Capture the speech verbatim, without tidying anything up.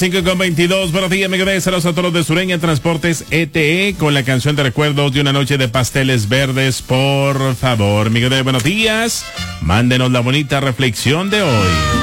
cinco con veintidós, buenos días, amigo de saludos a todos de Sureña Transportes E T E con la canción de recuerdos de una noche de pasteles verdes, por favor, amigo de buenos días, mándenos la bonita reflexión de hoy.